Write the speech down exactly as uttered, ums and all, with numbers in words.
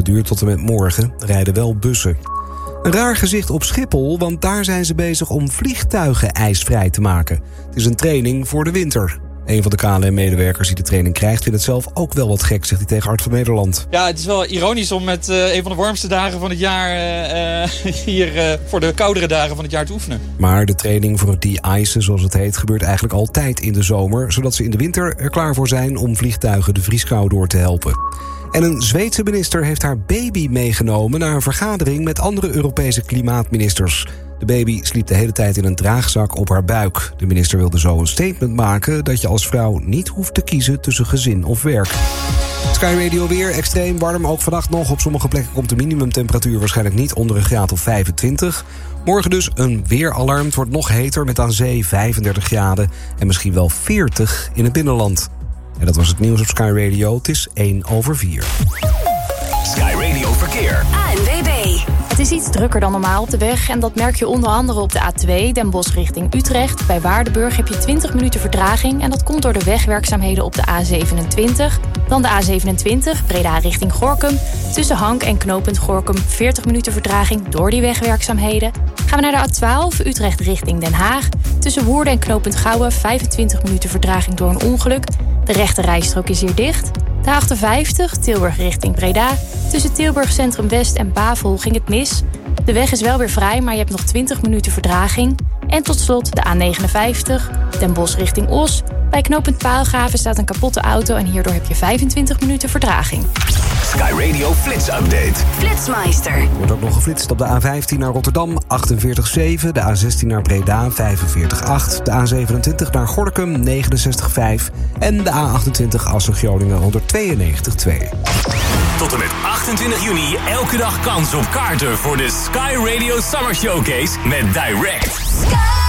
Duurt tot en met morgen rijden wel bussen. Een raar gezicht op Schiphol, want daar zijn ze bezig om vliegtuigen ijsvrij te maken. Het is een training voor de winter. Een van de K L M-medewerkers die de training krijgt vindt het zelf ook wel wat gek, zegt hij tegen Hart van Nederland. Ja, het is wel ironisch om met uh, een van de warmste dagen van het jaar uh, hier uh, voor de koudere dagen van het jaar te oefenen. Maar de training voor het de-icen, zoals het heet, gebeurt eigenlijk altijd in de zomer, zodat ze in de winter er klaar voor zijn om vliegtuigen de vrieskou door te helpen. En een Zweedse minister heeft haar baby meegenomen naar een vergadering met andere Europese klimaatministers. De baby sliep de hele tijd in een draagzak op haar buik. De minister wilde zo een statement maken dat je als vrouw niet hoeft te kiezen tussen gezin of werk. Sky Radio weer, extreem warm, ook vannacht nog. Op sommige plekken komt de minimumtemperatuur waarschijnlijk niet onder een graad of vijfentwintig. Morgen dus een weeralarm. Het wordt nog heter met aan zee vijfendertig graden en misschien wel veertig in het binnenland. En dat was het nieuws op Sky Radio. Het is één over vier. Sky Radio Verkeer. A N W B. Het is iets drukker dan normaal op de weg en dat merk je onder andere op de A twee Den Bosch richting Utrecht. Bij Waardenburg heb je twintig minuten vertraging en dat komt door de wegwerkzaamheden op de A zevenentwintig. Dan de A zevenentwintig Breda richting Gorinchem. Tussen Hank en knooppunt Gorinchem veertig minuten vertraging door die wegwerkzaamheden. Gaan we naar de A twaalf Utrecht richting Den Haag. Tussen Woerden en knooppunt Gouwen vijfentwintig minuten vertraging door een ongeluk. De rechte rijstrook is hier dicht. De A achtenvijftig Tilburg richting Breda. Tussen Tilburg Centrum West en Bavel ging het mis. De weg is wel weer vrij, maar je hebt nog twintig minuten vertraging. En tot slot de A negenenvijftig Den Bosch richting Os. Bij knooppunt Paalgraven staat een kapotte auto en hierdoor heb je vijfentwintig minuten vertraging. Sky Radio Flits Update. Flitsmeister. Er wordt ook nog geflitst op de A vijftien naar Rotterdam, achtenveertig komma zeven. De A zestien naar Breda, vijfenveertig komma acht. De A zevenentwintig naar Gorinchem, negenenzestig komma vijf. En de A achtentwintig Assen-Groningen, honderdtweeënnegentig komma twee. Tot en met achtentwintig juni elke dag kans op kaarten voor de Sky Radio Summer Showcase met Direct. Sky!